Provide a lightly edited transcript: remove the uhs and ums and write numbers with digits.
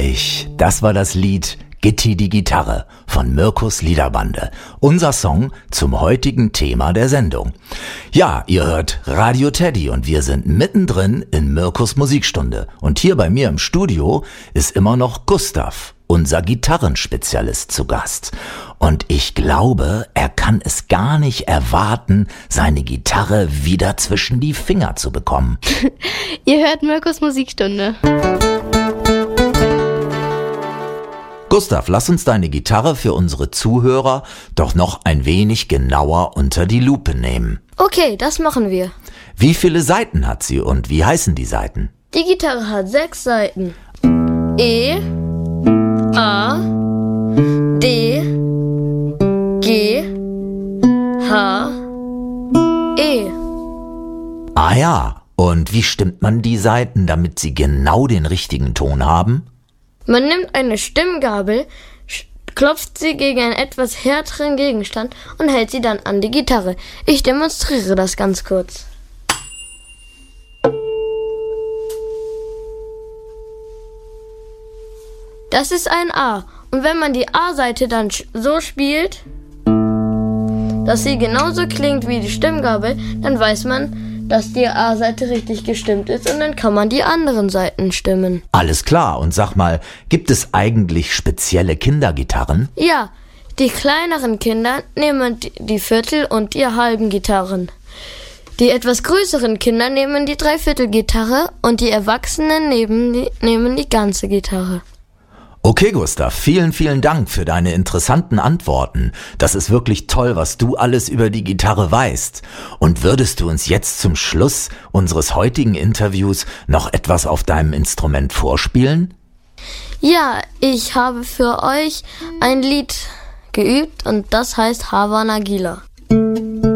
Herrlich, das war das Lied Gitti die Gitarre von Mirkus Liederbande, unser Song zum heutigen Thema der Sendung. Ja, ihr hört Radio Teddy und wir sind mittendrin in Mirkus Musikstunde. Und hier bei mir im Studio ist immer noch Gustav, unser Gitarrenspezialist, zu Gast. Und ich glaube, er kann es gar nicht erwarten, seine Gitarre wieder zwischen die Finger zu bekommen. Ihr hört Mirkus Musikstunde. Gustav, lass uns deine Gitarre für unsere Zuhörer doch noch ein wenig genauer unter die Lupe nehmen. Okay, das machen wir. Wie viele Saiten hat sie und wie heißen die Saiten? Die Gitarre hat 6 Saiten. E, A, D, G, H, E. Ah ja, und wie stimmt man die Saiten, damit sie genau den richtigen Ton haben? Man nimmt eine Stimmgabel, klopft sie gegen einen etwas härteren Gegenstand und hält sie dann an die Gitarre. Ich demonstriere das ganz kurz. Das ist ein A. Und wenn man die A-Seite dann so spielt, dass sie genauso klingt wie die Stimmgabel, dann weiß man, dass die A-Seite richtig gestimmt ist und dann kann man die anderen Seiten stimmen. Alles klar, und sag mal, gibt es eigentlich spezielle Kindergitarren? Ja, die kleineren Kinder nehmen die Viertel- und die halben Gitarren. Die etwas größeren Kinder nehmen die Dreiviertel-Gitarre und die Erwachsenen nehmen die ganze Gitarre. Okay, Gustav, vielen, vielen Dank für deine interessanten Antworten. Das ist wirklich toll, was du alles über die Gitarre weißt. Und würdest du uns jetzt zum Schluss unseres heutigen Interviews noch etwas auf deinem Instrument vorspielen? Ja, ich habe für euch ein Lied geübt und das heißt Hava Nagila.